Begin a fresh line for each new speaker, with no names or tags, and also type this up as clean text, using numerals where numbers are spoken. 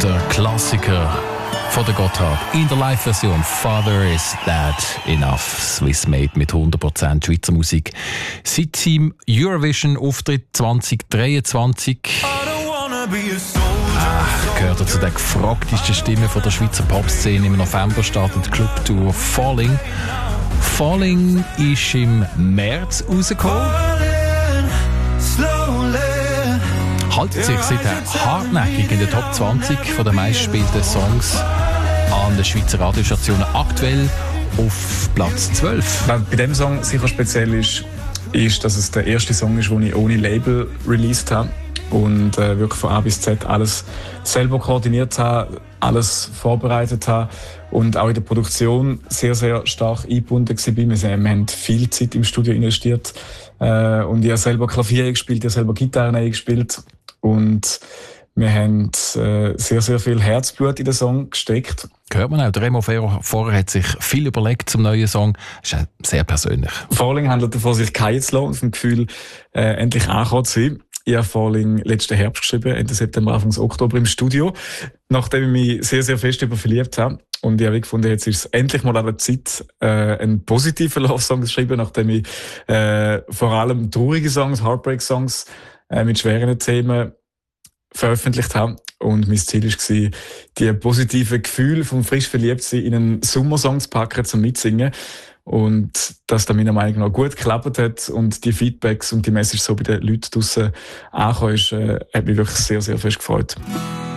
Der Klassiker von der Gotthard in der Live-Version Father Is That Enough. Swiss Made mit 100% Schweizer Musik. Seit seinem Eurovision-Auftritt 2023 gehört er zu den gefragtesten Stimmen von der Schweizer Popszene. Im November startet die Clubtour Falling. Falling ist im März rausgekommen. Haltet sich seither hartnäckig in den Top 20 von den meistgespielten Songs an den Schweizer Radiostationen, aktuell auf Platz 12.
Was bei diesem Song sicher speziell ist, dass es der erste Song ist, den ich ohne Label released habe und wirklich von A bis Z alles selber koordiniert habe, alles vorbereitet habe und auch in der Produktion sehr, sehr stark eingebunden war. Wir haben viel Zeit im Studio investiert und ich habe selber Klavier gespielt, ich habe selber Gitarre gespielt und wir haben sehr, sehr viel Herzblut in den Song gesteckt.
Hört man auch, der Remo Ferro vorher hat sich viel überlegt zum neuen Song. Das ist sehr persönlich.
Falling handelt davon, sich fallen zu lassen und vom Gefühl, endlich angekommen zu sein. Ich habe Falling letzten Herbst geschrieben, Ende September, Anfang Oktober im Studio, nachdem ich mich sehr, sehr fest verliebt habe. Und ich habe gefunden, jetzt ist es endlich mal an der Zeit, einen positiven Love-Song zu schreiben, nachdem ich vor allem traurige Songs, Heartbreak-Songs mit schweren Themen veröffentlicht habe. Und mein Ziel war, die positiven Gefühle vom frisch Verliebtsein in einen Sommersong zu packen, zum Mitsingen. Und dass das meiner Meinung nach gut geklappt hat und die Feedbacks und die Message so bei den Leuten draussen angekommen ist, hat mich wirklich sehr, sehr fest gefreut.